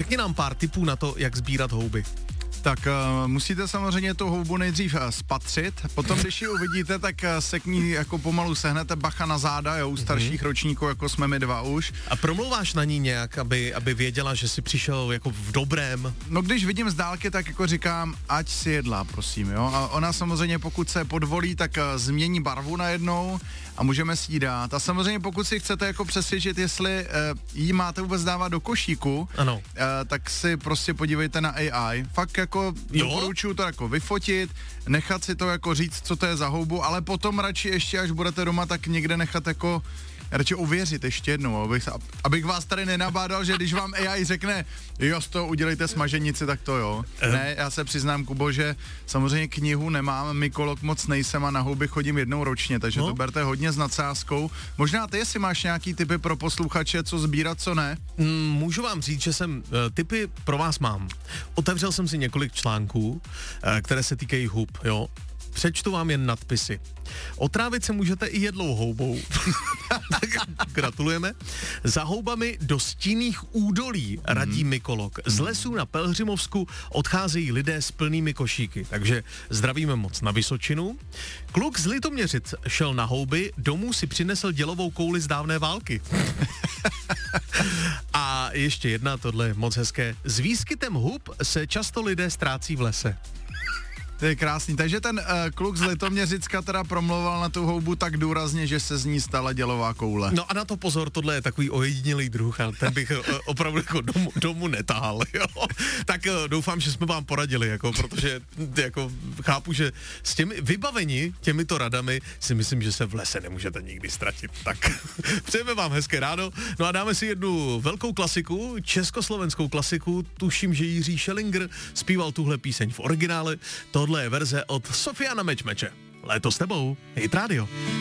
Řekni nám pár tipů na to, jak sbírat houby. Tak musíte samozřejmě tu houbu nejdřív spatřit, potom když ji uvidíte, tak se k ní jako pomalu sehnete, bacha na záda, jo, u starších ročníků, jako jsme my dva už. A promlouváš na ní nějak, aby věděla, že jsi přišel jako v dobrém? No když vidím z dálky, tak jako říkám, ať si jedla, prosím, jo. A ona samozřejmě, pokud se podvolí, tak změní barvu najednou a můžeme si ji dát. A samozřejmě pokud si chcete jako přesvědčit, jestli jí máte vůbec dávat do košíku, ano. Tak si prostě podívejte na AI. Fakt jako doporučuju to jako vyfotit, nechat si to jako říct, co to je za houbu, ale potom radši ještě, až budete doma, tak někde nechat jako radši uvěřit ještě jednou, abych vás tady nenabádal, že když vám AI řekne, jo, z toho udělejte smaženici, tak to jo. Ne, já se přiznám, Kubo, že samozřejmě knihu nemám, mykolog moc nejsem a na houby chodím jednou ročně, takže to berte hodně s nadsázkou. Možná ty, jestli máš nějaký tipy pro posluchače, co sbírat, co ne? Můžu vám říct, že tipy pro vás mám. Otevřel jsem si několik článků, které se týkají hub, jo. Přečtu vám jen nadpisy. Otrávit se můžete i jedlou houbou. Gratulujeme. Za houbami do stínných údolí radí mykolog. Z lesů na Pelhřimovsku odcházejí lidé s plnými košíky. Takže zdravíme moc na Vysočinu. Kluk z Litoměřic šel na houby, domů si přinesl dělovou kouli z dávné války. A ještě jedna, tohle je moc hezké. S výskytem hub se často lidé ztrácí v lese. To je krásný. Takže ten kluk z Litoměřicka teda promlouval na tu houbu tak důrazně, že se z ní stala dělová koule. No a na to pozor, tohle je takový ojedinělý druh a ten bych opravdu jako domů netahal, jo. Tak doufám, že jsme vám poradili, jako, protože jako chápu, že s vybaveni těmito radami si myslím, že se v lese nemůžete nikdy ztratit. Tak přejeme vám hezké ráno. No a dáme si jednu velkou klasiku, československou klasiku, tuším, že Jiří Schellinger zpíval tuhle píseň v originále. Tohle je verze od Sofiana Mečmeče. Léto s tebou, Hit Radio.